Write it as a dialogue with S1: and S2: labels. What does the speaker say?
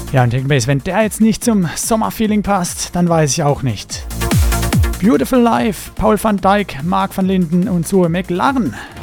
S1: Ja, und Bass, wenn der jetzt nicht zum Sommerfeeling passt, dann weiß ich auch nicht. Beautiful Life, Paul van Dyk, Mark van Linden und Zoe McLaren.